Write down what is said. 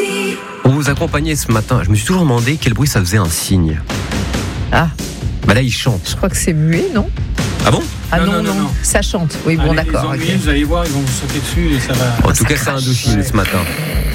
Pour vous accompagner ce matin, je me suis toujours demandé quel bruit ça faisait un cygne. Ah, Bah là, il chante. je crois que c'est muet, non? Ah bon? Ah Non, non, non. ça chante. Oui, bon, Allez, d'accord. les ok. ennuis, vous allez voir, ils vont vous sauter dessus et ça va. En tout cas, crache. c'est Indochine ce matin.